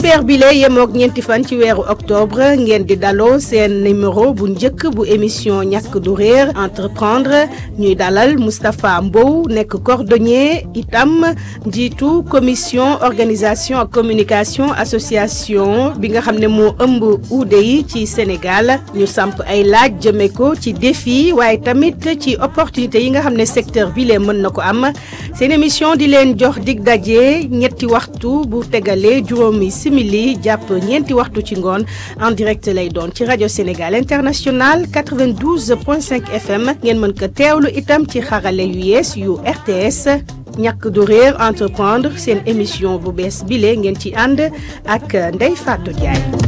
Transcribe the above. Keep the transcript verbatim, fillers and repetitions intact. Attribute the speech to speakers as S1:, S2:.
S1: dibéer bi la yemook ñeenti fan ci weeru octobre ngeen di daloo seen numéro bu njëkk bu émission ñàkk du réer entreprendre ñuy dalal Moustapha Mbow nekk cordonnier itam njiitu commission organisation ak communication association bi nga xam ne moo ëmb uude yi ci Sénégal ñu samp ay laaj jëme ko ci défi waaye tamit ci opportunité yi nga xam ne secteur bi lee mën na ko am seen émission di leen jox dig daje ñetti waxtu bu tegalee juróomi simili jàpp ñeenti waxtu ci ngoon en direct lay doon ci rajo Sénégal International quatre-vingt-douze point cinq F M ngeen mën ko teewlu itam ci xarale yu yees yu R T S ñàkk du réer entreprendre seen émission bu bees bile ngeen ci ànd ak Ndeye Fatou Ndiaye.